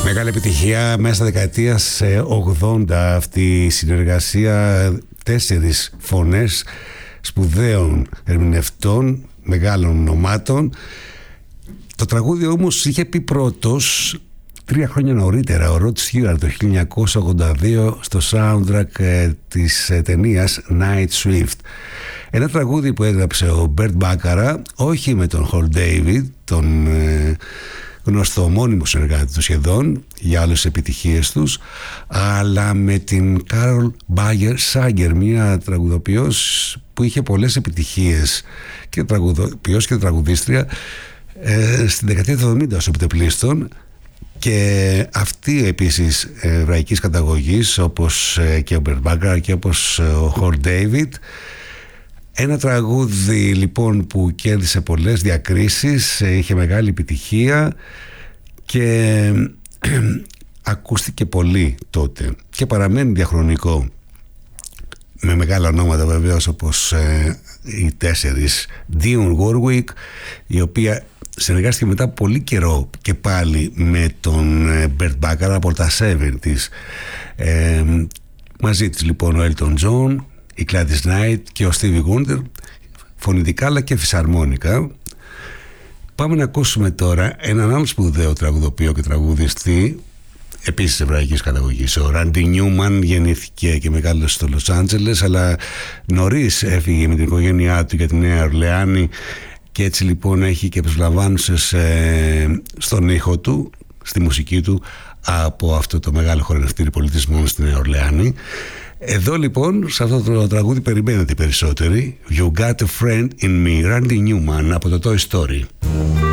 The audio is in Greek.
Μεγάλη επιτυχία μέσα στα δεκαετίας 80 αυτή η συνεργασία, 4 φωνές σπουδαίων ερμηνευτών, μεγάλων ονομάτων. Το τραγούδι όμως είχε πει πρώτος 3 χρόνια νωρίτερα ο Rod Stewart το 1982 στο soundtrack της ταινίας Night Swift. Ένα τραγούδι που έγραψε ο Burt Bacharach, όχι με τον Hal David, τον γνωστό ομώνυμο συνεργάτη του σχεδόν για άλλες επιτυχίες τους, αλλά με την Carol Bayer Sager, μια τραγουδοποιός που είχε πολλές επιτυχίες και τραγουδοποιός και τραγουδίστρια στην δεκαετία του 70 ως επιτεπλίστων, και αυτή επίσης εβραϊκής καταγωγής όπως και ο Burt Bacharach και όπως ο Hal David. Ένα τραγούδι λοιπόν που κέρδισε πολλές διακρίσεις, είχε μεγάλη επιτυχία και ακούστηκε πολύ τότε και παραμένει διαχρονικό, με μεγάλα ονόματα βεβαίως όπως οι 4 Dionne Warwick, η οποία συνεργάστηκε μετά από πολύ καιρό και πάλι με τον Burt Bacharach από τα 70's. Μαζί της λοιπόν ο Elton John, η Gladys Knight και ο Stevie Wonder, φωνητικά αλλά και φυσαρμόνικα. Πάμε να ακούσουμε τώρα έναν άλλο σπουδαίο τραγουδοποιό και τραγουδιστή, επίσης εβραϊκής καταγωγής. Ο Randy Newman γεννήθηκε και μεγάλωσε στο Λος Άντζελες, αλλά νωρίς έφυγε με την οικογένειά του για τη Νέα Ορλεάνη και έτσι λοιπόν έχει και προσλαμβάνουσες στον ήχο του, στη μουσική του, από αυτό το μεγάλο χορευτήριο πολιτισμών στη Νέα Ορλεάνη. Εδώ λοιπόν σε αυτό το τραγούδι περιμένετε περισσότεροι. You Got a Friend in Me, Randy Newman από το Toy Story.